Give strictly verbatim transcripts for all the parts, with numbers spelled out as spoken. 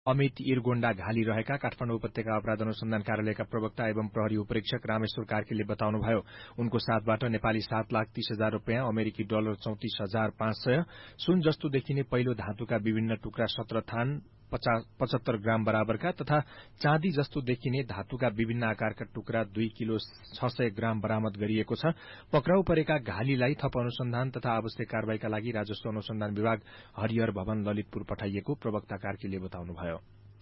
अमित इरगोण्डा घाली रहेका काठमाडौँ उपत्यका अपराध अनुसन्धान कार्यालयका प्रवक्ता एवं प्रहरी उपरीक्षक रामेश्वर कार्कीले बताउनुभयो उनको साथबाट नेपाली सात लाख तीस हजार रूपियाँ अमेरिकी डलर चौतिस हजार पाँच सय सुन जस्तो देखिने पहिलो धातुका विभिन्न टुक्रा सत्र थान पचहत्तर ग्राम बराबरका तथा चाँदी जस्तो देखिने धातुका विभिन्न आकारका टुक्रा दुई किलो छ सय ग्राम बरामद गरिएको छ पक्राउ परेका घालीलाई थप अनुसन्धान तथा आवश्यक कारवाहीका लागि राजस्व अनुसन्धान विभाग हरिहर भवन ललितपुर पठाइएको प्रवक्ता कार्कीले बताउनुभयो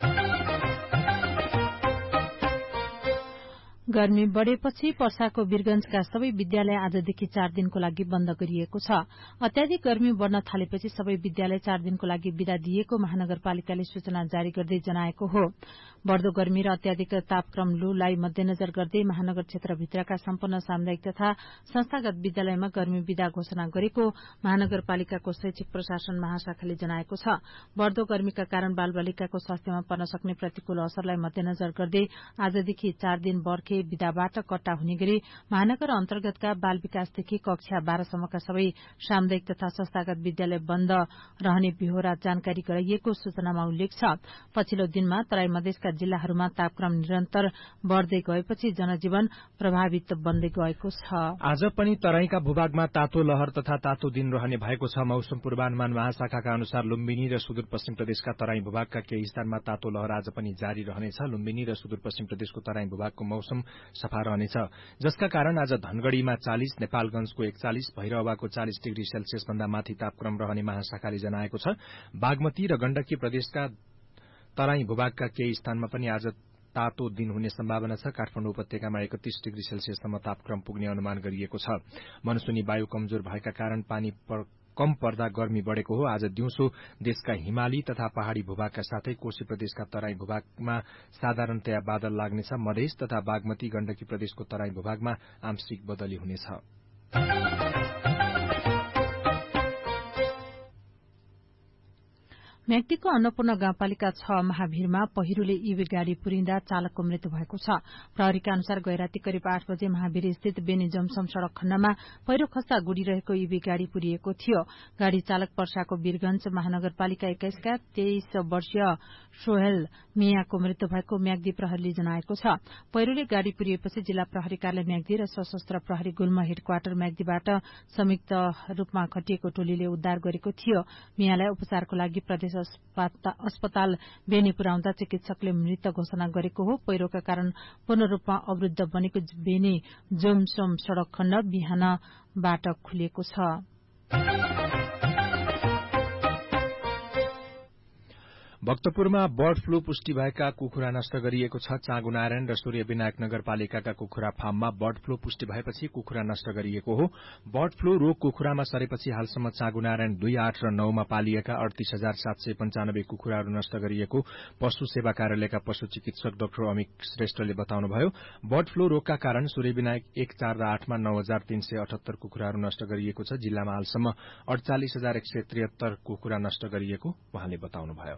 गर्मी बढ़ेपछि पर्साको वीरगंजका सबै विद्यालय आजदेखि चार दिनको लागि बन्द गरिएको छ अत्याधिक गर्मी बढ़न थालेपछि सबै विद्यालय चार दिनको लागि विदा दिएको महानगरपालिकाले सूचना जारी गर्दै जनाएको हो बढ़दो गर्मी र अत्याधिक तापक्रम लूलाई मध्यनजर गर्दै महानगर क्षेत्रभित्रका सम्पूर्ण सामुदायिक तथा संस्थागत विद्यालयमा गर्मी विदा घोषणा गरेको महानगरपालिकाको शैक्षिक प्रशासन महाशाखाले जनाएको छ बढ़दो गर्मीका कारण बालबालिकाको स्वास्थ्यमा पर्न सक्ने प्रतिकूल असरलाई मध्यनजर गर्दै आजदेखि चार दिन बर्खे विदाबाट कट्टा हुने गरी महानगर अन्तर्गतका बाल विकासदेखि कक्षा बाह्रसम्मका सबै सामुदायिक तथा संस्थागत विद्यालय बन्द रहने बेहोरा जानकारी गराइएको सूचनामा उल्लेख छ पछिल्लो दिनमा तराई मधेसका जिल्लाहरूमा तापक्रम निरन्तर बढ़दै गएपछि जनजीवन प्रभावित बन्दै गएको छ आज पनि तराईका भूभागमा तातो लहर तथा तातो दिन रहने भएको छ मौसम पूर्वानुमान महाशाखाका अनुसार लुम्बिनी र सुदूरपश्चिम प्रदेशका तराई भूभागका केही स्थानमा तातो लहर आज पनि जारी रहनेछ लुम्बिनी र सुदूरपश्चिम प्रदेशको तराई भूभागको मौसम सफा रहनेछ जसका कारण आज धनगढ़ीमा चालीस नेपालगंजको एकचालिस भैरहवाको चालीस डिग्री सेल्सियस भन्दा माथि तापक्रम रहने महाशाखाले जनाएको छ बागमती र गण्डकी प्रदेशका तराई भूभागका केही स्थानमा पनि आज तातो दिन हुने सम्भावना छ काठमाडौँ उपत्यकामा एकतीस डिग्री सेल्सियससम्म तापक्रम पुग्ने अनुमान गरिएको छ मनसुनी वायु कमजोर भएका कारण पानी कम पर्दा गर्मी बढ़ेको हो आज दिउँसो देशका हिमाली तथा पहाड़ी भूभागका साथै कोशी प्रदेशका तराई भूभागमा साधारणतया बादल लाग्नेछ मधेस तथा बागमती गण्डकी प्रदेशको तराई भूभागमा आंशिक बदली हुनेछ म्याग्दीको अन्नपूर्ण गाउँपालिका छ महाभिरमा पहिरोले ईभी गाड़ी पुरिँदा चालकको मृत्यु भएको छ प्रहरीका अनुसार गैराती करिब आठ बजे महाभिर स्थित बेनी जमसम सड़क खण्डमा पहिरो खस्दा गुडिरहेको ईभी गाड़ी पुरिएको थियो गाड़ी चालक पर्साको वीरगंज महानगरपालिका एक्काइसका तेइस वर्षीय सोहेल मियाको मृत्यु भएको म्याग्दी प्रहरीले जनाएको छ पहिरोले गाड़ी पुरिएपछि जिल्ला प्रहरी कार्यालय म्याग्दी र सशस्त्र प्रहरी गुल्म हेडक्वार्टर म्याग्दीबाट संयुक्त रूपमा खटिएको टोलीले उद्धार गरेको थियो मियालाई उपचारको लागि प्रदेश अस्पताल बेनी पुर्याउँदा चिकित्सकले मृत घोषणा गरेको हो पहिरोका कारण पूर्ण रूपमा अवरूद्ध बनेको बेनी जोमसोम सड़क खण्ड बिहानबाट खुलिएको छ भक्तपुरमा बर्ड फ्लू पुष्टि भएका कुखुरा नष्ट गरिएको छ चाँगुनारायण र सूर्य विनायक नगरपालिकाका कुखुरा फार्ममा बर्ड फ्लू पुष्टि भएपछि कुखुरा नष्ट गरिएको हो बर्ड फ्लू रोग कुखुरामा सरेपछि हालसम्म चाँगुनारायण दुई आठ र नौमा पालिएका अडतीस हजार सात सय पञ्चानब्बे कुखुराहरू नष्ट गरिएको पशु सेवा कार्यालयका पशु चिकित्सक डाक्टर अमिक श्रेष्ठले बताउनुभयो बर्ड फ्लू रोगका कारण सूर्य विनायक एक चार र आठमा नौ हजार तीन सय अठहत्तर कुखुराहरू नष्ट गरिएको छ जिल्लामा हालसम्म अडचालिस हजार एक सय त्रिहत्तर कुखुरा नष्ट गरिएको उहाँले बताउनुभयो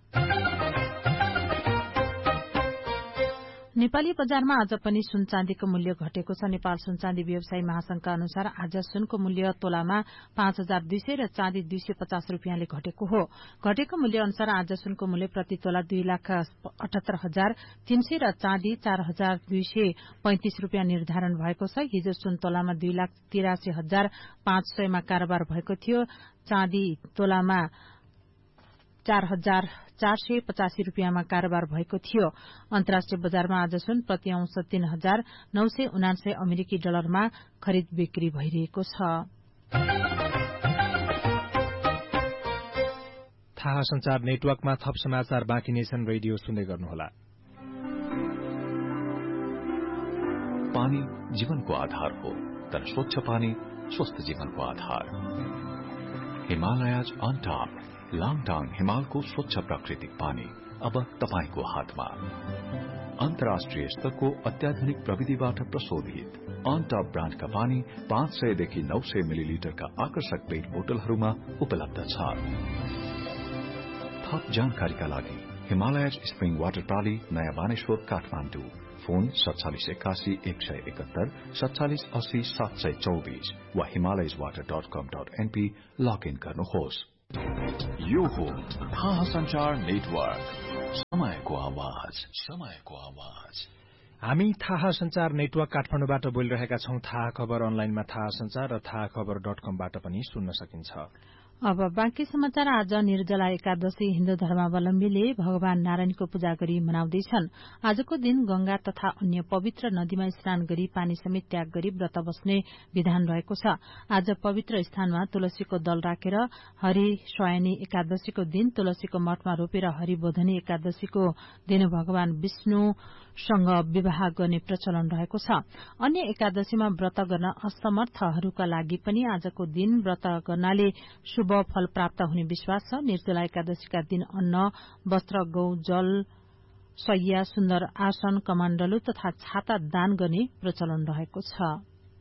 नेपाली बजारमा आज पनि सुन चाँदीको मूल्य घटेको छ नेपाल सुन चाँदी व्यवसायी महासंघका अनुसार आज सुनको मूल्य तोलामा पाँच हजार दुई सय र चाँदी दुई सय पचास रूपियाँले घटेको हो घटेको मूल्य अनुसार आज सुनको मूल्य प्रति तोला दुई लाख अठहत्तर हजार तीन सय र चाँदी चार हजार दुई सय पैंतिस रूपियाँ निर्धारण भएको छ हिजो सुन तोलामा दुई लाख तिरासी हजार पाँच सयमा कारोबार भएको थियो चाँदी तोलामा चार हजार चार सय पचासी रूपियाँमा कारोबार भएको थियो अन्तर्राष्ट्रिय बजारमा आज सुन प्रति औंस तीन हजार नौ सय उनान्सय अमेरिकी डलरमा खरिद बिक्री भइरहेको छ थाहा संचार नेटवर्कमा थप समाचार बाँकी नै छन् रेडियो सुन्दै गर्नुहोला पानी जीवनको आधार हो तर स्वच्छ पानी स्वस्थ जीवनको आधार हिमालयज अन टॉप लाङटाङ हिमालको स्वच्छ प्राकृतिक पानी अब तपाईको हातमा अन्तर्राष्ट्रिय स्तरको अत्याधुनिक प्रविधिबाट प्रशोधित अन टॉप ब्रान्डका पानी पाँच सय देखि नौ सय मिलिलिटरका आकर्षक पेट बोतलहरूमा उपलब्ध छ थप जानकारीका लागि हिमालयज स्प्रिङ वाटर प्राली नयाँ बानेश्वर काठमाडौँ फोन सत्तालिस एकासी एक सय एकहत्तर सत्तालिस अस्सी सात सय चौबीस वा हिमालयज वाटर डट कम डट एनपी लगइन गर्नुहोस् यो हो थाहा संचार नेटवर्क समयको आवाज समयको आवाज हामी थाहा संचार नेटवर्क काठमाडौँबाट बोलिरहेका छौं। थाहा खबर अनलाइनमा थाहा संचार र थाहा खबर डट कमबाट पनि सुन्न सकिन्छ। अब बाँकी समाचार। आज निर्जला एकादशी हिन्दू धर्मावलम्बीले भगवान नारायणको पूजा गरी मनाउँदैछन्। आजको दिन गंगा तथा अन्य पवित्र नदीमा स्नान गरी पानी समेत त्याग गरी व्रत बस्ने विधान रहेको छ। आज पवित्र स्थानमा तुलसीको दल राखेर हरि शयनी एकादशीको दिन तुलसीको मठमा रोपेर हरिबोधनी एकादशीको दिन भगवान विष्णुसँग विवाह गर्ने प्रचलन रहेको छ। अन्य एकादशीमा व्रत गर्न असमर्थहरूका लागि पनि आजको दिन व्रत गर्नाले शुभ फल प्राप्त हुने विश्वास छ। निर्जला एकादशीका दिन अन्न, वस्त्र, गौ, जल, शय्या, सुन्दर आसन, कमण्डलु तथा छाता दान गर्ने प्रचलन रहेको छ।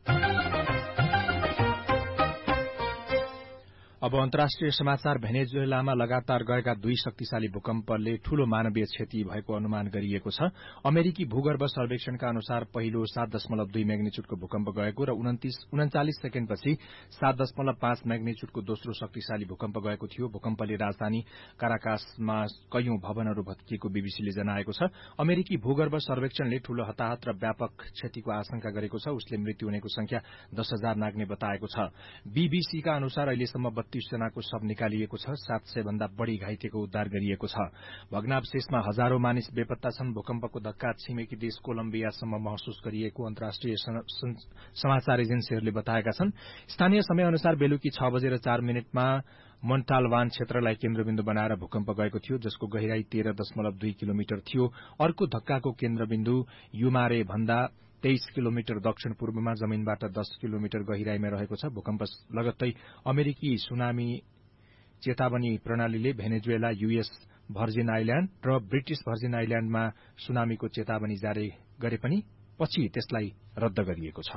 अब अन्तर्राष्ट्रिय समाचार। भेनेजुएलामा लगातार गएका दुई शक्तिशाली भूकम्पले ठूलो मानवीय क्षति भएको अनुमान गरिएको छ। अमेरिकी भूगर्भ सर्वेक्षणका अनुसार पहिलो सात दशमलव दुई मैग्निच्युडको भूकम्प गएको र उन्चालिस सेकेण्डपछि सात दशमलव पाँच मैग्निच्युडको दोस्रो शक्तिशाली भूकम्प गएको थियो। भूकम्पले राजधानी काराकासमा कैयौं भवनहरू भत्किएको बीबीसीले जनाएको छ। अमेरिकी भूगर्भ सर्वेक्षणले ठूलो हताहत र व्यापक क्षतिको आशंका गरेको छ। उसले मृत्यु हुनेको संख्या दस हजार नाग्ने बताएको छ। बीबीसीका अनुसार अहिलेसम्म तीस जनाको शव निकालिएको छ। सात सय भन्दा बढ़ी घाइतेको उद्धार गरिएको छ। भग्नावशेषमा हजारौं मानिस बेपत्ता छन्। भूकम्पको धक्का छिमेकी देश कोलम्बियासम्म महसुस गरिएको अन्तर्राष्ट्रिय समाचार एजेन्सीहरूले बताएका छन्। स्थानीय समय अनुसार बेलुकी छ बजेर चार मिनटमा मोन्टाल्वान क्षेत्रलाई केन्द्रबिन्दु बनाएर भूकम्प गएको थियो, जसको गहिराई तेह्र दशमलव दुई किलोमिटर थियो। अर्को धक्काको केन्द्रबिन्दु युमारे भन्दा तेइस किलोमिटर दक्षिण पूर्वमा जमीनबाट दस किलोमिटर गहिराईमा रहेको छ। भूकम्प लगत्तै अमेरिकी सुनामी चेतावनी प्रणालीले भेनेजुएला, यूएस भर्जिन आइल्याण्ड र ब्रिटिश भर्जिन आइल्याण्डमा सुनामीको चेतावनी जारी गरे पनि पछि त्यसलाई रद्द गरिएको छ।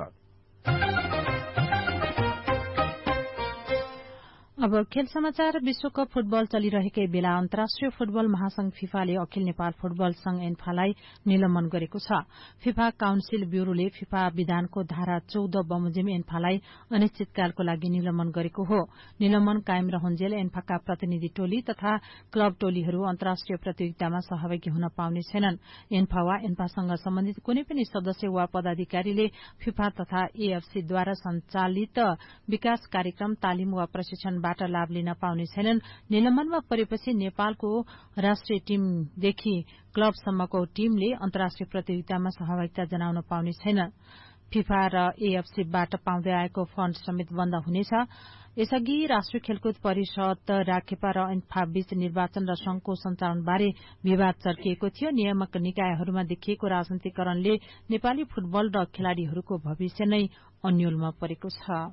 अब खेल समाचार। विश्वकप फुटबल चलिरहेकै बेला अन्तर्राष्ट्रिय फुटबल महासंघ फिफाले अखिल नेपाल फुटबल संघ एन्फालाई निलम्बन गरेको छ। फिफा काउन्सिल ब्यूरोले फिफा विधानको धारा चौध बमोजिम एन्फालाई अनिश्चितकालको लागि निलम्बन गरेको हो। निलम्बन कायम रहन्जेल एन्फाका प्रतिनिधि टोली तथा क्लब टोलीहरू अन्तर्राष्ट्रिय प्रतियोगितामा सहभागी हुन पाउने छैनन्। एन्फा वा एन्फासँग सम्बन्धित कुनै पनि सदस्य वा पदाधिकारीले फिफा तथा एएफसीद्वारा सञ्चालित विकास कार्यक्रम, तालिम वा प्रशिक्षण बाट लाभ लिन पाउने छैनन्। निलम्बनमा परेपछि नेपालको राष्ट्रिय टीमदेखि क्लबसम्मको टीमले अन्तर्राष्ट्रिय प्रतियोगितामा सहभागिता जनाउन पाउने छैन। फिफा र एएफसीबाट पाउँदै आएको फण्ड समेत बन्द हुनेछ। यसअघि राष्ट्रिय खेलकुद परिषद राखेपा र एन्फा बीच निर्वाचन र संघको सञ्चालनबारे विवाद चर्किएको थियो। नियामक निकायहरूमा देखिएको राजनीतिकरणले नेपाली फुटबल र खेलाड़ीहरूको भविष्य नै अन्योलमा परेको छ।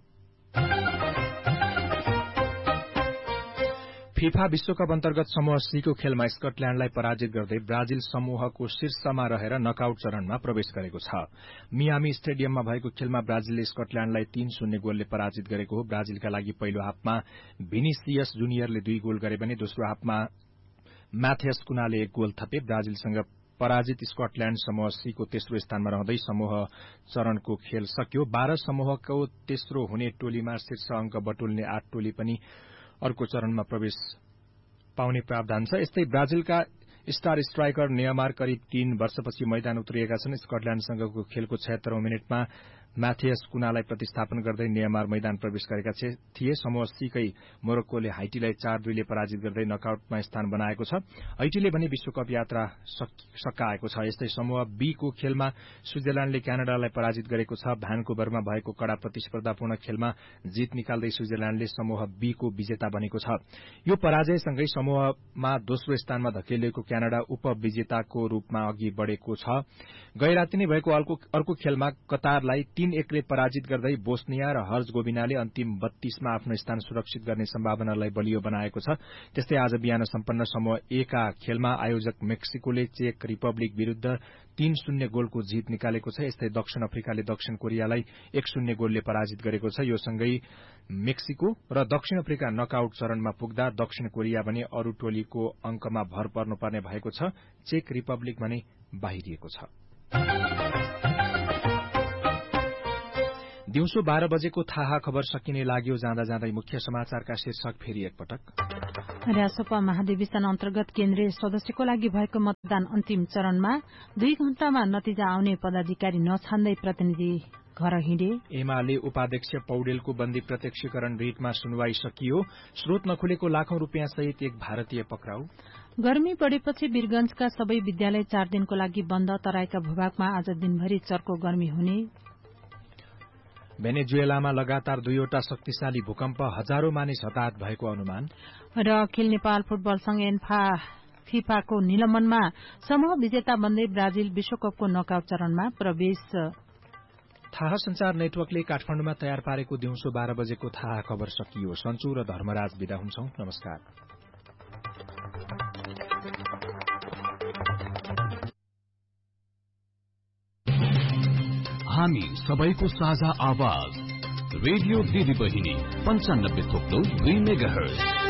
फिफा विश्वकप अन्तर्गत समूह सीको खेलमा स्कटल्याण्डलाई पराजित गर्दै ब्राजिल समूहको शीर्षमा रहेर नकआउट चरणमा प्रवेश गरेको छ। मियामी स्टेडियममा भएको खेलमा ब्राजिलले स्कटल्याण्डलाई तीन शून्य गोलले पराजित गरेको हो। ब्राजिलका लागि पहिलो हाफमा भिनिसियस जुनियरले दुई गोल गरे भने दोस्रो हाफमा म्याथियस कुनाले एक गोल थपे। ब्राजिलसँग पराजित स्कटल्याण्ड समूह सीको तेस्रो स्थानमा रहँदै समूह चरणको खेल सक्यो। बाह्र समूहको तेस्रो हुने टोलीमा शीर्ष अंक बटुल्ने आठ टोली पनि अर्को चरणमा प्रवेश पाउने प्रावधान छ। यस्तै ब्राजिलका स्टार स्ट्राइकर नेयमार करिब तीन वर्षपछि मैदान उत्रिएका छन्। स्कटल्याण्डसँगको खेलको छयत्तरौं मिनटमा म्याथियस कुनालाई प्रतिस्थापन गर्दै नेयमार मैदान प्रवेश गरेका थिए। समूह सीकै मोरक्कोले हाइटीलाई चार दुईले पराजित गर्दै नकआउटमा स्थान बनाएको छ। हाइटीले भने विश्वकप यात्रा सकाएको छ। यस्तै समूह बी को खेलमा स्विजरल्याण्डले क्यानाडालाई पराजित गरेको छ। भ्यानकुभरमा भएको कड़ा प्रतिस्पर्धापूर्ण खेलमा जित निकाल्दै स्विजरल्याण्डले समूह बी को विजेता बनेको छ। यो पराजयसँगै समूहमा दोस्रो स्थानमा धकेलिएको क्यानाडा उपविजेताको रूपमा अघि बढ़ेको छ। गैराती नै भएको अर्को खेलमा कतारलाई तीन एकले पराजित गर्दै बोस्निया र हर्जगोभिनाले अन्तिम बत्तीसमा आफ्नो स्थान सुरक्षित गर्ने सम्भावनालाई बलियो बनाएको छ। त्यस्तै आज बिहान सम्पन्न समूह ए का खेलमा आयोजक मेक्सिकोले चेक रिपब्लिक विरूद्ध तीन शून्य गोलको जीत निकालेको छ। यस्तै दक्षिण अफ्रिकाले दक्षिण कोरियालाई एक शून्य गोलले पराजित गरेको छ। यो सँगै मेक्सिको र दक्षिण अफ्रिका नकआउट चरणमा पुग्दा दक्षिण कोरिया भने अरू टोलीको अंकमा भर पर्नुपर्ने भएको छ। चेक रिपब्लिक भने बाहिरिएको छ। दिउँसो बाह्र बजेको थाहा खबर सकिने लाग्यो जाँदा जाँदै मुख्य समाचारका शीर्षक फेरि एकपटक। रासपा महाधिवेशन अन्तर्गत केन्द्रीय सदस्यको लागि भएको मतदान अन्तिम चरणमा दुई घण्टामा नतिजा आउने पदाधिकारी नछान्दै प्रतिनिधि घर हिँडे। एमाले उपाध्यक्ष पौडेलको बन्दी प्रत्यक्षीकरण रिटमा सुनवाई सकियो। स्रोत नखुलेको लाखौं रूपियाँ सहित एक भारतीय पक्राउ। गर्मी बढ़ेपछि वीरगंजका सबै विद्यालय चार दिनको लागि बन्द। तराईका भूभागमा आज दिनभरि चर्को गर्मी हुने। भेनेजुएलामा लगातार दुईवटा शक्तिशाली भूकम्प, हजारौं मानिस हताहत भएको अनुमान। र अखिल नेपाल फुटबल संघ एन्फा फिफाको निलम्बनमा समूह विजेता बन्दै ब्राजिल विश्वकपको नकआउट चरणमा प्रवेश। थाहा संचार नेटवर्कले काठमाडौँमा तयार पारेको दिउँसो बाह्र बजेको थाहा खबर सकियो। सन्चु र धर्मराज विदा हुन्छौं। नमस्कार। हामी सबैको साझा आवाज रेडियो दिदी बहिनी पञ्चानब्बे थोप्लो दुई मेगा हर्ज।